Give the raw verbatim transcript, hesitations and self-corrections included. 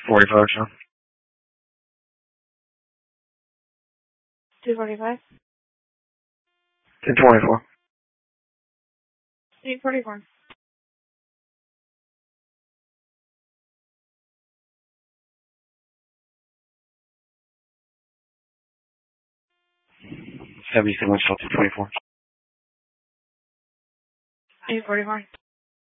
forty-five, Sean. two forty-five. ten twenty-four. eight forty-four. seventy-seven, Wichita, two twenty-four. eight forty-four.